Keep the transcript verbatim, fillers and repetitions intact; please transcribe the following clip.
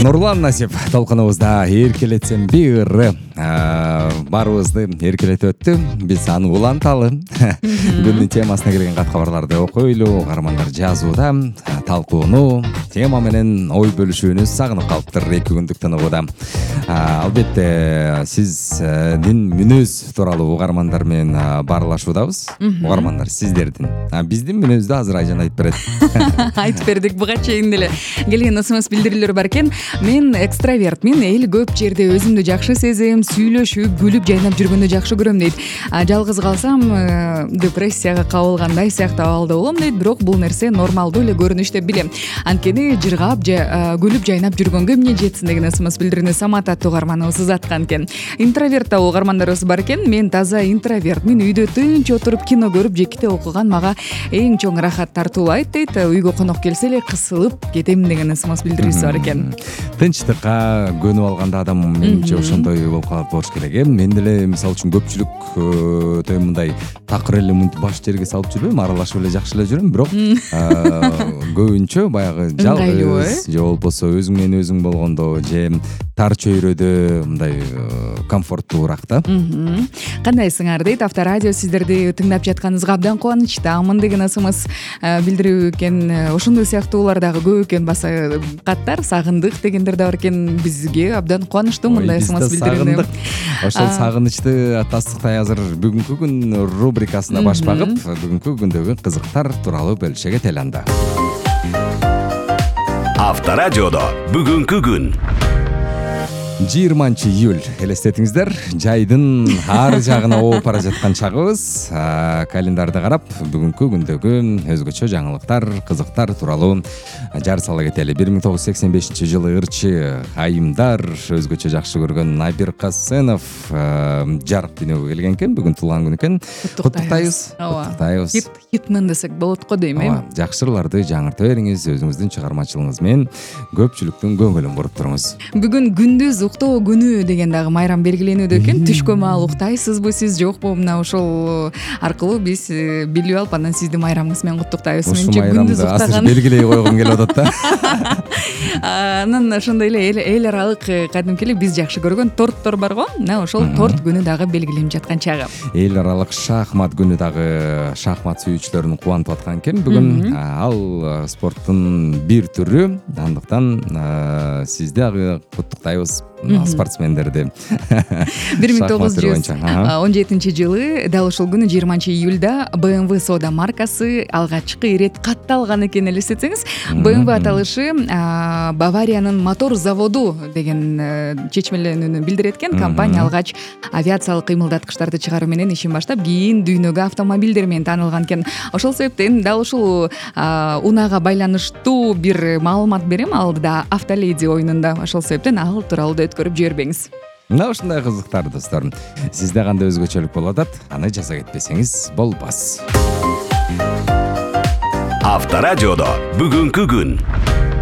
Нурлан Насип толкунубузда эркелетсем бир баарыбызды эркелетип өттү. Биз аны уланталы. Күндүн темасына келген кат кабарларды окуйлу, каармандар жазууда, талкууну, тема менен ой бөлүшүүнү сагынып калыптыр эки күндүк тыныгууда. Албетте сиздин мүнөз тууралуу угармандар менен баарлашуудабыз. Угармандар сиздердин, биздин мүнөздү азыр Айжан айтып берет. Айтып бердик, буга чейин деле келген смс билдирүүлөр бар экен. Мен экстраверт, мен эл көп жерде өзүмдү жакшы сезем, сүйлөшүп, күлүп, жайнап жүргөндү жакшы көрөм дейт. Жалгыз калсам депрессияга кабылгандай сыяктуу абалда болом дейт, бирок бул нерсе нормалдуу эле көрүнүш деп билем. Анткени жыргап же күлүп, жайнап жүргөнгө эмне жетсин деген смс билдирүүнү Самат аттуу угарманыбыз узаткан экен. Интроверт да угармандарыбыз бар экен. Мен таза интроверт. Мен үйдө тынч отуруп кино көрүп, же китеп окуган мага эң чоң рахат тартуулайт дейт. Үйгө конок келсе эле кысылып кетем деген смс билдирүүсү бар экен. Тынчтыкка көнүп алганда адам менимче ошондой болуп калат болуш керек. Мен деле мисалы үчүн көпчүлүк өтө мындай такыр эле мынтип баш жерге салып жүрбөйм, аралашып эле жакшы эле жүрөм, бирок көбүнчө баягы жалгыз же болбосо өзүң менен өзүң болгондо же тар чөйрөдө мындай комфорттуураак да. Кандайсыңар дейт, Авторадио сиздерди тыңдап жатканыңызга абдан кубанычтамын деген смс билдирүү экен. Ошондой сыяктуулар дагы көп экен, баса каттар, сагындык дегендер да бар экен. Бизге абдан кубанычтуу мындай смс билдирүүнү. Ошол сагынычты тастыктай азыр бүгүнкү күн рубрикасына баш багып, бүгүнкү күндөгү кызыктар тууралуу бөлүшөт эле. Авторадиодо бүгүнкү күн жыйырманчы июль, элестетиңиздер, жайдын ар жагына ооп бара жаткан чагыбыз. Календарда карап, бүгүнкү күндөгү өзгөчө жаңылыктар, кызыктар тууралуу жар сала кетели. бир миң тогуз жүз сексен бешинчи жылы ырчы айымдар өзгөчө жакшы көргөн Набир Касенов жарык дүйнөгө келген экен. Бүгүн туулган күн экен. Куттуктайбыз. Куттуктайбыз. Хитмен десек болот го дейм, эми. Жакшыларды жаңырта бериңиз, өзүңүздүн чыгармачылыгыңыз менен көпчүлүктүн көңүлүн буруп туруңуз. Бүгүн күндүз уктоо күнү деген дагы майрам белгиленүүдө экен. Түшкө маал уктайсызбы сиз, жокпу? Мына ошол аркылуу биз билип алып, анан сизди майрамыңыз менен куттуктайбыз. Менче күндүз уктаган белгилей койгум келип атат да. Анан ошондой эле эл аралык кадимки эле биз жакшы көргөн торттор бар го. Мына ошол торт күнү дагы белгиленип жаткан чагы. Эл аралык шахмат күнү дагы шахмат сүйүүчүлөрүн кубантып аткан экен бүгүн. Ал спорттун бир түрү. Андыктан сизди дагы куттуктайбыз, спортсмендерди. бир миң тогуз жүз он жетинчи жылы дал ушул күнү жыйырманчы июлда бэ эм вэ сода маркасы алгачкы ирет катталган экен. Элестетсеңиз, бэ эм вэ аталышы Бавариянын мотор заводу деген чечмеленүүнү билдирет экен. Компания алгач авиациялык кыймылдаткычтарды чыгаруу менен ишин баштап, кийин дүйнөгө автомобилдер менен таанылган экен. Ошол себептен дал ушул унаага байланыштуу бир маалымат берем. Алдыда Автоледи оюнунда, ошол себептен ал тууралуу да өткөрүп жибербеңиз. Мына ушундай кызыктар достор. Сизде кандай өзгөчөлүк болуп атат? Аны жаза кетпесеңиз болбос. Авторадиодо бүгүнкү күн.